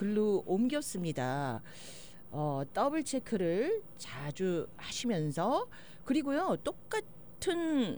글로 옮겼습니다. 더블 체크를 자주 하시면서 그리고요 똑같은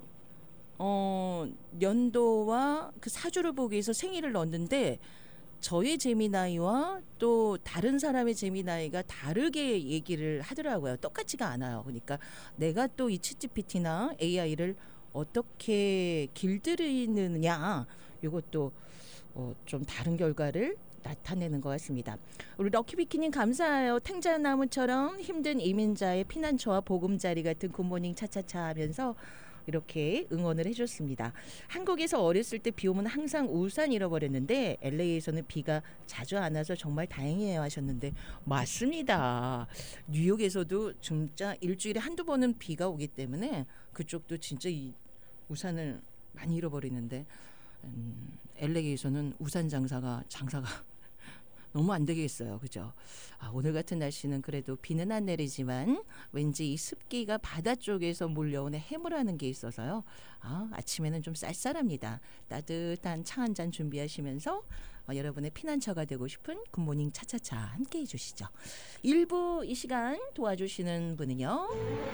연도와 그 사주를 보기 위해서 생일을 넣었는데 저의 제미나이와 또 다른 사람의 제미나이가 다르게 얘기를 하더라고요. 똑같지가 않아요. 그러니까 내가 또 이 챗GPT나 AI를 어떻게 길들이느냐 이것도 좀 다른 결과를 나타내는 것 같습니다. 우리 럭키비키님 감사해요. 탱자나무처럼 힘든 이민자의 피난처와 보금자리 같은 굿모닝 차차차 하면서 이렇게 응원을 해줬습니다. 한국에서 어렸을 때 비 오면 항상 우산 잃어버렸는데 LA에서는 비가 자주 안 와서 정말 다행이에요 하셨는데 맞습니다. 뉴욕에서도 진짜 일주일에 한두 번은 비가 오기 때문에 그쪽도 진짜 이 우산을 많이 잃어버리는데 LA에서는 우산 장사가 너무 안 되겠어요. 그죠? 오늘 같은 날씨는 그래도 비는 안 내리지만 왠지 이 습기가 바다 쪽에서 몰려오는 해무라는 게 있어서요. 아침에는 좀 쌀쌀합니다. 따뜻한 차 한 잔 준비하시면서 여러분의 피난처가 되고 싶은 굿모닝 차차차 함께 해주시죠. 1부 이 시간 도와주시는 분은요.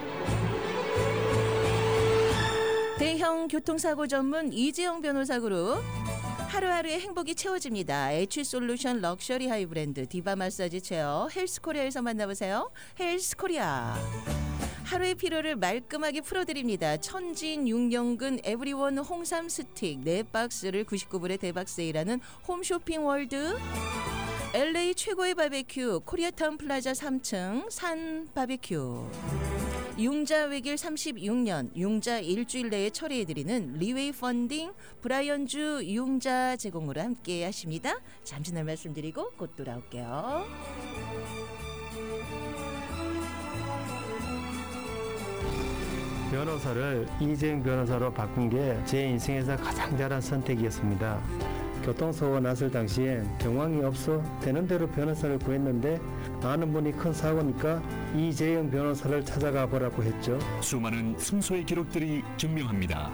대형 교통사고 전문 이재영 변호사 그룹 하루하루의 행복이 채워집니다. H솔루션 럭셔리 하이 브랜드 디바 마사지 체어 헬스코리아에서 만나보세요. 헬스코리아. 하루의 피로를 말끔하게 풀어드립니다. 천진 6년근 에브리원 홍삼 스틱 4박스를 99불에 대박 세일하는 홈쇼핑 월드. LA 최고의 바베큐 코리아타운 플라자 3층 산 바베큐. 융자 외길 36년 융자 일주일 내에 처리해드리는 리웨이 펀딩 브라이언주 융자 제공으로 함께 하십니다. 잠시 날 말씀드리고 곧 돌아올게요. 변호사를 이재영 변호사로 바꾼 게 제 인생에서 가장 잘한 선택이었습니다. 교통사고가 났을 당시엔 경황이 없어 되는 대로 변호사를 구했는데 아는 분이 큰 사고니까 이재영 변호사를 찾아가 보라고 했죠. 수많은 승소의 기록들이 증명합니다.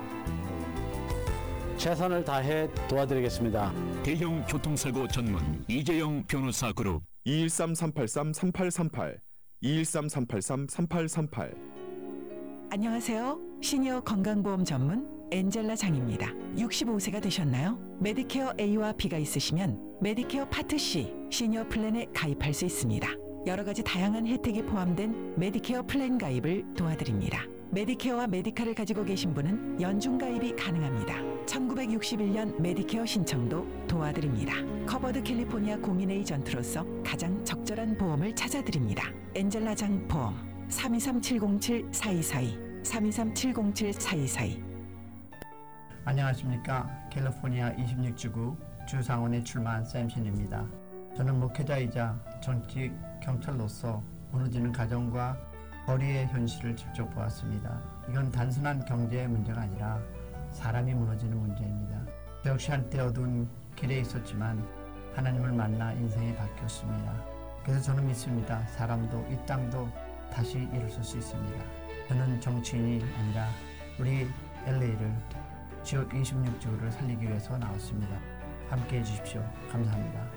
최선을 다해 도와드리겠습니다. 대형 교통사고 전문 이재영 변호사 그룹 213-383-3838 213-383-3838 안녕하세요. 시니어 건강보험 전문 엔젤라 장입니다. 65세가 되셨나요? 메디케어 A와 B가 있으시면 메디케어 파트 C 시니어 플랜에 가입할 수 있습니다. 여러 가지 다양한 혜택이 포함된 메디케어 플랜 가입을 도와드립니다. 메디케어와 메디카를 가지고 계신 분은 연중 가입이 가능합니다. 1961년 메디케어 신청도 도와드립니다. 커버드 캘리포니아 공인 에이전트로서 가장 적절한 보험을 찾아드립니다. 엔젤라 장 보험 323-707-4242 323-707-4242 안녕하십니까. 캘리포니아 26지구 주상원에 출마한 샘신입니다. 저는 목회자이자 정치 경찰로서 무너지는 가정과 거리의 현실을 직접 보았습니다. 이건 단순한 경제의 문제가 아니라 사람이 무너지는 문제입니다. 저 역시 한때 어두운 길에 있었지만 하나님을 만나 인생이 바뀌었습니다. 그래서 저는 믿습니다. 사람도 이 땅도 다시 일어설 수 있습니다. 저는 정치인이 아니라 우리 LA를 지역 26지구를 살리기 위해서 나왔습니다. 함께해 주십시오. 감사합니다.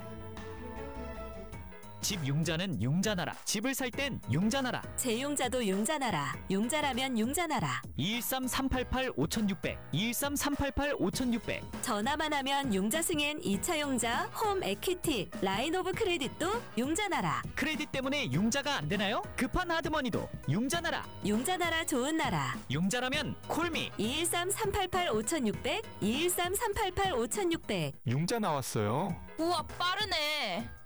집 융자는 융자나라. 집을 살 땐 융자나라. 재융자도 융자나라. 융자라면 융자나라. 213-388-5600 213-388-5600 전화만 하면 융자 승인 2차 융자, 홈 에퀴티, 라인 오브 크레딧도 융자나라. 크레딧 때문에 융자가 안 되나요? 급한 하드머니도 융자나라. 융자나라 좋은 나라. 융자라면 콜미 213-388-5600 213-388-5600 융자 나왔어요. 우와 빠르네.